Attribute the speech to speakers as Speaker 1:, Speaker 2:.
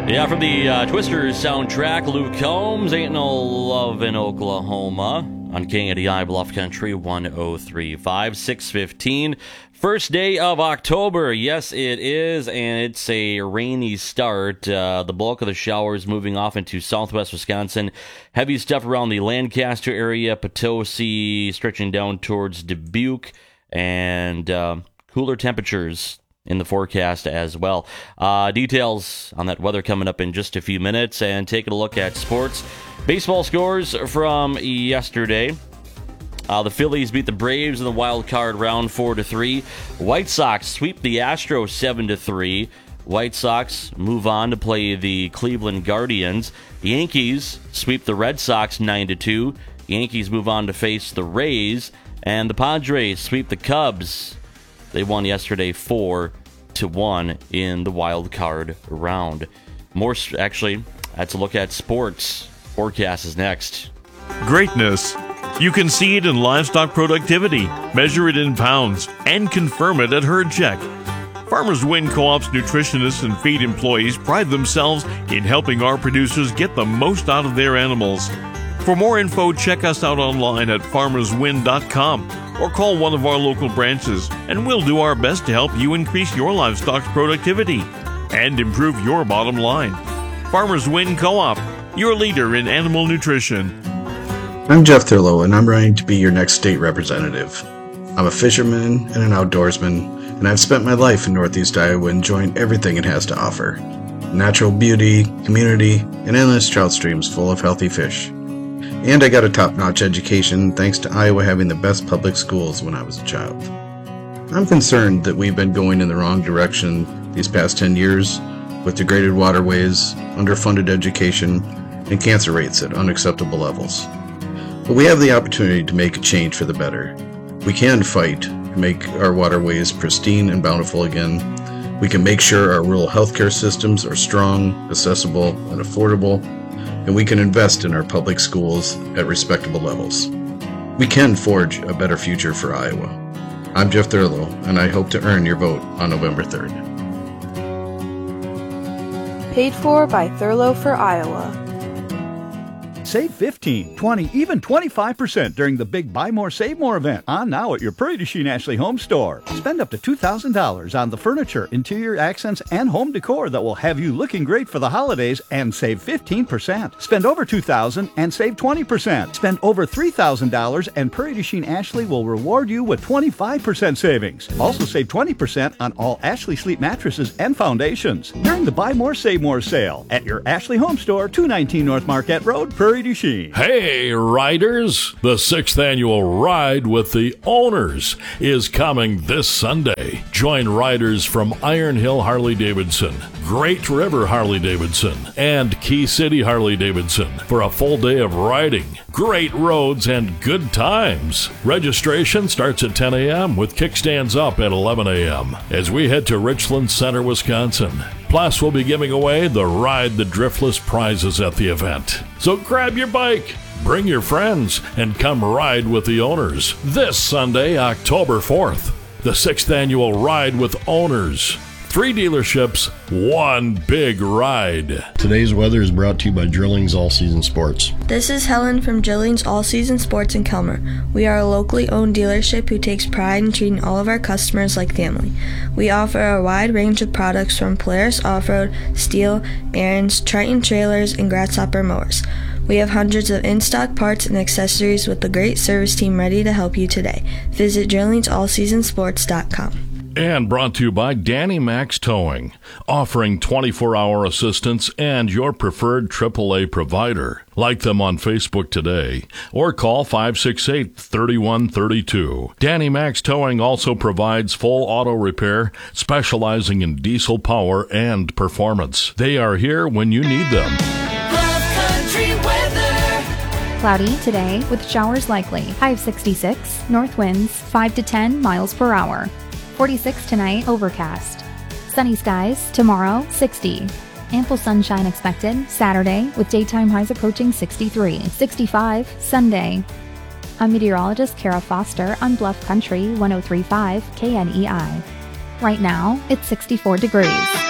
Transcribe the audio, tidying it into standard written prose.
Speaker 1: Yeah, from the Twisters soundtrack, Luke Combs, Ain't No Love in Oklahoma on KNDI Bluff Country 103.5, 6:15. First day of October. Yes, it is, and it's a rainy start. The bulk of the showers moving off into southwest Wisconsin. Heavy stuff around the Lancaster area, Potosi, stretching down towards Dubuque, and cooler temperatures in the forecast as well. Details on that weather coming up in just a few minutes, and taking a look at sports. Baseball scores from yesterday. The Phillies beat the Braves in the wild card round 4-3. White Sox sweep the Astros 7-3. White Sox move on to play the Cleveland Guardians. Yankees sweep the Red Sox 9-2. Yankees move on to face the Rays, and the Padres sweep the Cubs. They won yesterday 4-1 in the wild card round. That's a look at sports. Forecast is next.
Speaker 2: Greatness. You can see it in livestock productivity, measure it in pounds, and confirm it at Herd Check. Farmers Win Co-op's nutritionists and feed employees pride themselves in helping our producers get the most out of their animals. For more info, check us out online at farmerswin.com or call one of our local branches, and we'll do our best to help you increase your livestock's productivity and improve your bottom line. Farmers Win Co-op, your leader in animal nutrition.
Speaker 3: I'm Jeff Thurlow, and I'm running to be your next state representative. I'm a fisherman and an outdoorsman, and I've spent my life in Northeast Iowa enjoying everything it has to offer. Natural beauty, community, and endless trout streams full of healthy fish. And I got a top-notch education thanks to Iowa having the best public schools when I was a child. I'm concerned that we've been going in the wrong direction these past 10 years with degraded waterways, underfunded education, and cancer rates at unacceptable levels. But we have the opportunity to make a change for the better. We can fight to make our waterways pristine and bountiful again. We can make sure our rural healthcare systems are strong, accessible, and affordable, and we can invest in our public schools at respectable levels. We can forge a better future for Iowa. I'm Jeff Thurlow, and I hope to earn your vote on November 3rd.
Speaker 4: Paid for by Thurlow for Iowa.
Speaker 5: Save 15, 20, even 25% during the big Buy More, Save More event on now at your Prairie du Chien Ashley Home Store. Spend up to $2,000 on the furniture, interior accents, and home decor that will have you looking great for the holidays and save 15%. Spend over $2,000 and save 20%. Spend over $3,000 and Prairie du Chien Ashley will reward you with 25% savings. Also save 20% on all Ashley Sleep mattresses and foundations during the Buy More, Save More sale at your Ashley Home Store, 219 North Marquette Road, Prairie du Chien.
Speaker 6: Hey, riders! The 6th annual Ride with the Owners is coming this Sunday. Join riders from Iron Hill Harley-Davidson, Great River Harley-Davidson, and Key City Harley-Davidson for a full day of riding, great roads, and good times. Registration starts at 10 a.m. with kickstands up at 11 a.m. as we head to Richland Center, Wisconsin. Plus, we'll be giving away the Ride the Driftless prizes at the event. So grab your bike, bring your friends, and come ride with the Owners this Sunday, October 4th. The 6th annual Ride with Owners. 3 dealerships, 1 big ride.
Speaker 7: Today's weather is brought to you by Drillings All Season Sports.
Speaker 8: This is Helen from Drillings All Season Sports in Kelmer. We are a locally owned dealership who takes pride in treating all of our customers like family. We offer a wide range of products from Polaris Off-Road, Steel, Ariens, Triton trailers, and Grasshopper mowers. We have hundreds of in-stock parts and accessories with a great service team ready to help you today. Visit DrillingsAllSeasonSports.com.
Speaker 6: And brought to you by Danny Max Towing, offering 24-hour assistance and your preferred AAA provider. Like them on Facebook today or call 568-3132. Danny Max Towing also provides full auto repair, specializing in diesel power and performance. They are here when you need them.
Speaker 9: Cloudy today with showers likely. High of 66, north winds 5 to 10 miles per hour. 46 tonight, overcast. Sunny skies tomorrow, 60. Ample sunshine expected Saturday with daytime highs approaching 63. 65 Sunday. I'm meteorologist Kara Foster on Bluff Country 103.5 KNEI. Right now, it's 64 degrees.